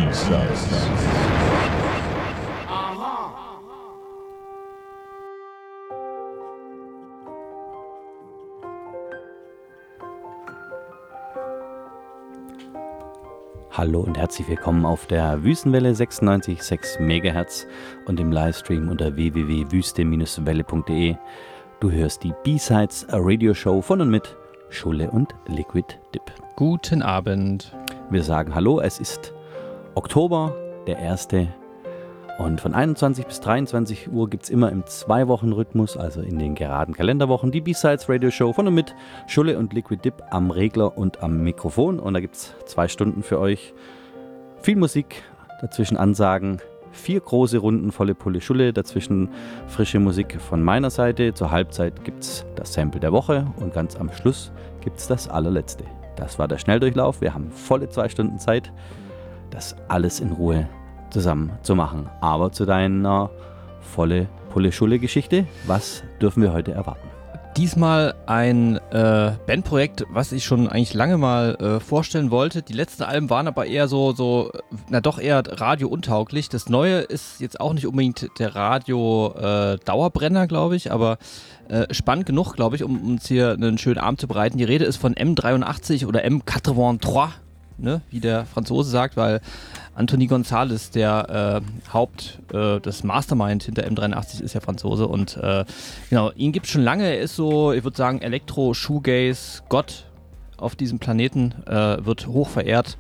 B-Sides. Hallo und herzlich willkommen auf der Wüstenwelle 96,6 MHz und im Livestream unter www.wüste-welle.de. Du hörst die B-Sides Radioshow von und mit Schulle und Liquid Dip. Guten Abend. Wir sagen Hallo, es ist Oktober, der 1. Und von 21 bis 23 Uhr gibt es immer im 2-Wochen-Rhythmus, also in den geraden Kalenderwochen, die B-Sides Radio Show von und mit Schulle und Liquid Dip am Regler und am Mikrofon. Und da gibt es 2 Stunden für euch. Viel Musik, dazwischen Ansagen, 4 große Runden volle Pulle Schulle, dazwischen frische Musik von meiner Seite. Zur Halbzeit gibt es das Sample der Woche und ganz am Schluss gibt es das allerletzte. Das war der Schnelldurchlauf. Wir haben volle 2 Stunden Zeit, das alles in Ruhe zusammen zu machen. Aber zu deiner volle Pulle-Schulle-Geschichte, was dürfen wir heute erwarten? Diesmal ein Bandprojekt, was ich schon eigentlich lange mal vorstellen wollte. Die letzten Alben waren aber eher doch eher radiountauglich. Das Neue ist jetzt auch nicht unbedingt der Radio-Dauerbrenner, glaube ich, aber spannend genug, glaube ich, um uns hier einen schönen Abend zu bereiten. Die Rede ist von M83 oder M83, ne, wie der Franzose sagt, weil Anthony Gonzalez, der das Mastermind hinter M83 ist ja Franzose und genau, ihn gibt es schon lange. Er ist so, ich würde sagen, Elektro-Shoegaze-Gott auf diesem Planeten, wird hoch verehrt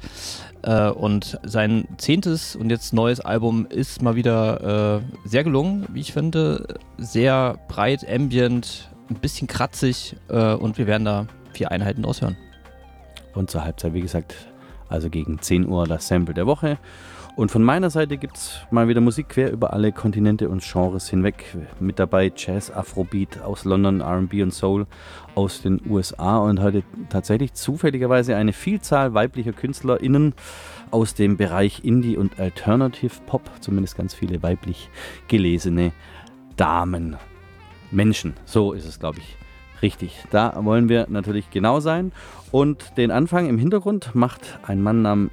und sein 10. und jetzt neues Album ist mal wieder sehr gelungen, wie ich finde, sehr breit, ambient, ein bisschen kratzig und wir werden da 4 Einheiten draus hören. Und zur Halbzeit, wie gesagt, also gegen 10 Uhr das Sample der Woche. Und von meiner Seite gibt es mal wieder Musik quer über alle Kontinente und Genres hinweg. Mit dabei Jazz, Afrobeat aus London, R&B und Soul aus den USA und heute tatsächlich zufälligerweise eine Vielzahl weiblicher KünstlerInnen aus dem Bereich Indie und Alternative Pop, zumindest ganz viele weiblich gelesene Damen. Menschen, so ist es, glaube ich, richtig. Da wollen wir natürlich genau sein. Und den Anfang im Hintergrund macht ein Mann namens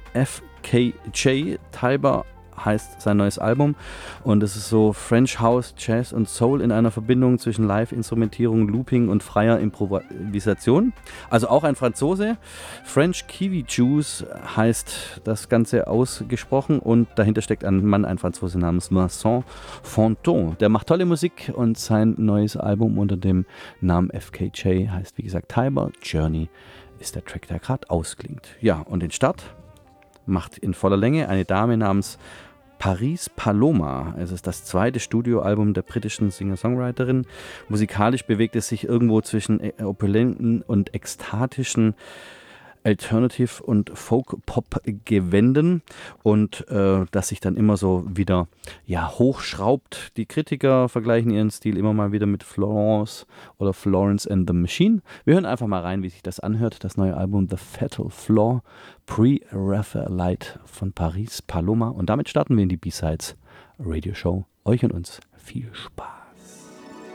FKJ. Tiber heißt sein neues Album. Und es ist so French House, Jazz und Soul in einer Verbindung zwischen Live-Instrumentierung, Looping und freier Improvisation. Also auch ein Franzose. French Kiwi Juice heißt das Ganze ausgesprochen. Und dahinter steckt ein Mann, ein Franzose namens Vincent Fonton. Der macht tolle Musik und sein neues Album unter dem Namen FKJ heißt, wie gesagt, Tiber. Journey ist der Track, der gerade ausklingt. Ja, und den Start macht in voller Länge eine Dame namens Paris Paloma. Es ist das 2. Studioalbum der britischen Singer-Songwriterin. Musikalisch bewegt es sich irgendwo zwischen opulenten und ekstatischen Alternative- und Folk-Pop-Gewänden und das sich dann immer so wieder hochschraubt. Die Kritiker vergleichen ihren Stil immer mal wieder mit Florence oder Florence and the Machine. Wir hören einfach mal rein, wie sich das anhört. Das neue Album The Fatal Flaw, Pre-Raphaelite von Paris Paloma. Und damit starten wir in die B-Sides Radio Show. Euch und uns viel Spaß.